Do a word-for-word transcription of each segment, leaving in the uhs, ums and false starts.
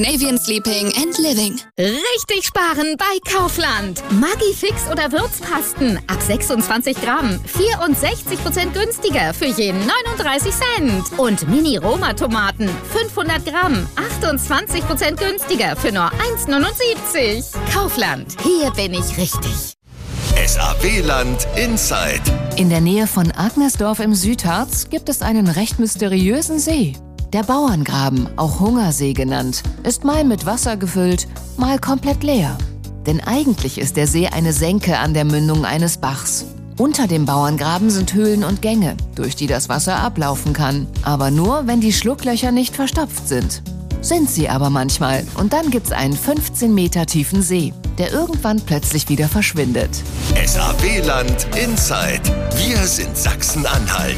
Scandinavian Sleeping and Living. Richtig sparen bei Kaufland. Maggi-Fix oder Würzpasten ab sechsundzwanzig Gramm. vierundsechzig Prozent günstiger für je neununddreißig Cent. Und Mini-Roma-Tomaten fünfhundert Gramm. achtundzwanzig Prozent günstiger für nur eins neunundsiebzig. Kaufland. Hier bin ich richtig. S A W-Land Inside. In der Nähe von Agnesdorf im Südharz gibt es einen recht mysteriösen See. Der Bauerngraben, auch Hungersee genannt, ist mal mit Wasser gefüllt, mal komplett leer. Denn eigentlich ist der See eine Senke an der Mündung eines Bachs. Unter dem Bauerngraben sind Höhlen und Gänge, durch die das Wasser ablaufen kann. Aber nur, wenn die Schlucklöcher nicht verstopft sind. Sind sie aber manchmal. Und dann gibt's einen fünfzehn Meter tiefen See, der irgendwann plötzlich wieder verschwindet. S A W-Land Inside. Wir sind Sachsen-Anhalt.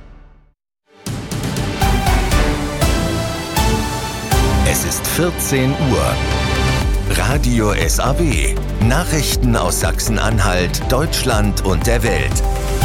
Es ist vierzehn Uhr. Radio S A W. Nachrichten aus Sachsen-Anhalt, Deutschland und der Welt.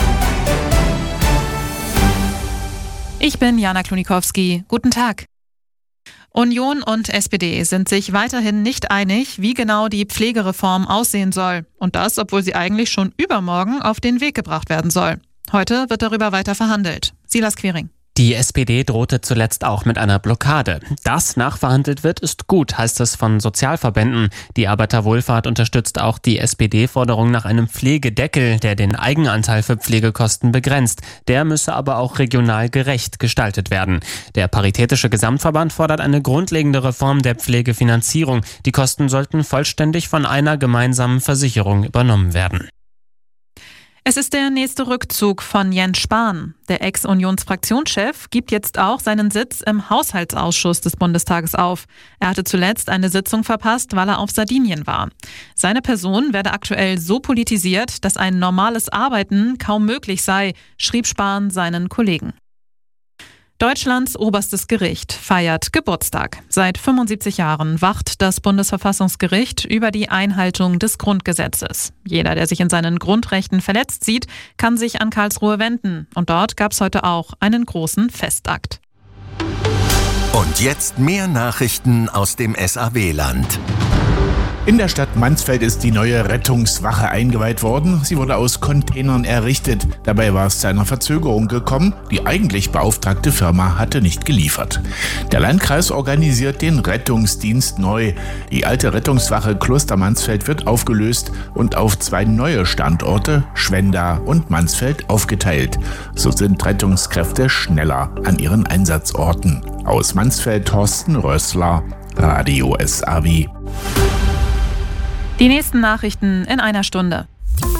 Ich bin Jana Klonikowski. Guten Tag. Union und S P D sind sich weiterhin nicht einig, wie genau die Pflegereform aussehen soll. Und das, obwohl sie eigentlich schon übermorgen auf den Weg gebracht werden soll. Heute wird darüber weiter verhandelt. Silas Quiring. Die S P D drohte zuletzt auch mit einer Blockade. Dass nachverhandelt wird, ist gut, heißt es von Sozialverbänden. Die Arbeiterwohlfahrt unterstützt auch die S P D-Forderung nach einem Pflegedeckel, der den Eigenanteil für Pflegekosten begrenzt. Der müsse aber auch regional gerecht gestaltet werden. Der Paritätische Gesamtverband fordert eine grundlegende Reform der Pflegefinanzierung. Die Kosten sollten vollständig von einer gemeinsamen Versicherung übernommen werden. Es ist der nächste Rückzug von Jens Spahn. Der Ex-Unions-Fraktionschef gibt jetzt auch seinen Sitz im Haushaltsausschuss des Bundestages auf. Er hatte zuletzt eine Sitzung verpasst, weil er auf Sardinien war. Seine Person werde aktuell so politisiert, dass ein normales Arbeiten kaum möglich sei, schrieb Spahn seinen Kollegen. Deutschlands oberstes Gericht feiert Geburtstag. Seit fünfundsiebzig Jahren wacht das Bundesverfassungsgericht über die Einhaltung des Grundgesetzes. Jeder, der sich in seinen Grundrechten verletzt sieht, kann sich an Karlsruhe wenden. Und dort gab es heute auch einen großen Festakt. Und jetzt mehr Nachrichten aus dem S A W-Land. In der Stadt Mansfeld ist die neue Rettungswache eingeweiht worden. Sie wurde aus Containern errichtet. Dabei war es zu einer Verzögerung gekommen. Die eigentlich beauftragte Firma hatte nicht geliefert. Der Landkreis organisiert den Rettungsdienst neu. Die alte Rettungswache Kloster Mansfeld wird aufgelöst und auf zwei neue Standorte, Schwenda und Mansfeld, aufgeteilt. So sind Rettungskräfte schneller an ihren Einsatzorten. Aus Mansfeld Thorsten Rössler, Radio S A W. Die nächsten Nachrichten in einer Stunde.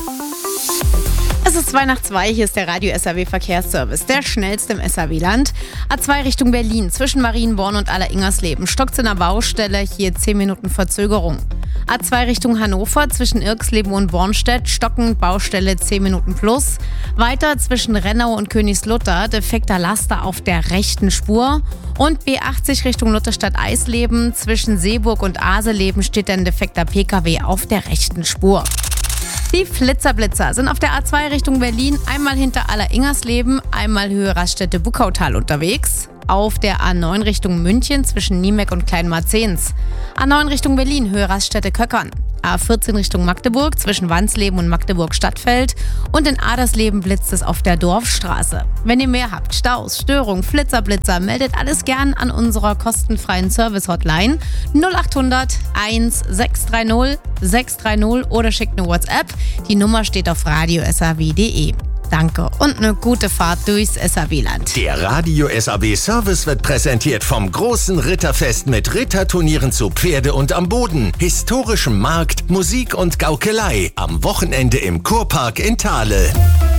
Es ist zwei nach zwei, hier ist der Radio S A W Verkehrsservice, der schnellste im S A W-Land. A zwei Richtung Berlin, zwischen Marienborn und Aller-Ingersleben. Stockt's in der Baustelle, hier zehn Minuten Verzögerung. A zwei Richtung Hannover, zwischen Irksleben und Bornstedt, stockend, Baustelle zehn Minuten plus. Weiter zwischen Rennau und Königslutter, defekter Laster auf der rechten Spur. Und B achtzig Richtung Lutherstadt-Eisleben, zwischen Seeburg und Aseleben steht ein defekter P K W auf der rechten Spur. Die Flitzerblitzer sind auf der A zwei Richtung Berlin einmal hinter Aller-Ingersleben, einmal Höhe Raststätte-Buckautal unterwegs. Auf der A neun Richtung München zwischen Niemeck und Kleinmarzens. A neun Richtung Berlin, Höhe Raststätte-Köckern. A vierzehn Richtung Magdeburg zwischen Wansleben und Magdeburg-Stadtfeld. Und in Adersleben blitzt es auf der Dorfstraße. Wenn ihr mehr habt, Staus, Störungen, Flitzerblitzer, meldet alles gern an unserer kostenfreien Service-Hotline null acht hundert eins sechs drei null sechs drei null oder schickt eine WhatsApp. Die Nummer steht auf radio s a w punkt d e. Danke und eine gute Fahrt durchs S A W-Land. Der Radio S A W-Service wird präsentiert vom großen Ritterfest mit Ritterturnieren zu Pferde und am Boden, historischem Markt, Musik und Gaukelei. Am Wochenende im Kurpark in Thale.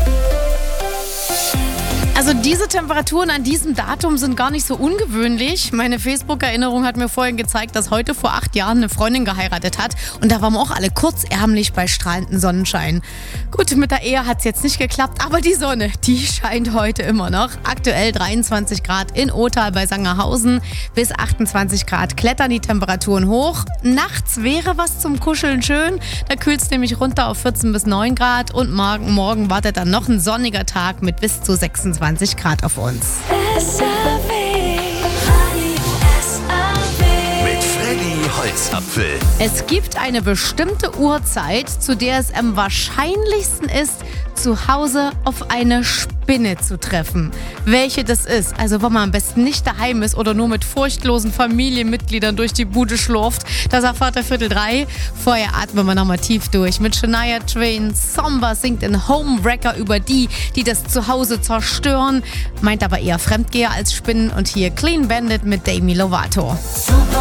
Also diese Temperaturen an diesem Datum sind gar nicht so ungewöhnlich. Meine Facebook-Erinnerung hat mir vorhin gezeigt, dass heute vor acht Jahren eine Freundin geheiratet hat. Und da waren wir auch alle kurzärmlich bei strahlendem Sonnenschein. Gut, mit der Ehe hat es jetzt nicht geklappt, aber die Sonne, die scheint heute immer noch. Aktuell dreiundzwanzig Grad in Othal bei Sangerhausen. Bis achtundzwanzig Grad klettern die Temperaturen hoch. Nachts wäre was zum Kuscheln schön. Da kühlt es nämlich runter auf vierzehn bis neun Grad. Und morgen, morgen wartet dann noch ein sonniger Tag mit bis zu sechsundzwanzig Grad auf uns. Mit Holzapfel. Es gibt eine bestimmte Uhrzeit, zu der es am wahrscheinlichsten ist, zu Hause auf eine Spinne zu treffen. Welche das ist, also wenn man am besten nicht daheim ist oder nur mit furchtlosen Familienmitgliedern durch die Bude schlurft, das erfahrt ihr Viertel drei. Vorher atmen wir nochmal tief durch. Mit Shania Twain, Somber singt in Homewrecker über die, die das Zuhause zerstören, meint aber eher Fremdgeher als Spinnen. Und hier Clean Bandit mit Demi Lovato.